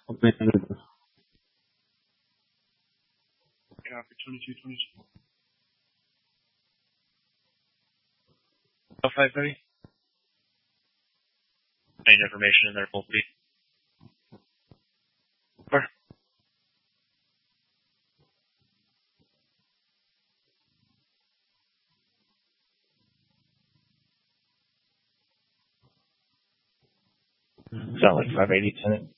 Okay. Copy 2222. 530. Any information in there, full speed. Over. Sound like 580 tenant.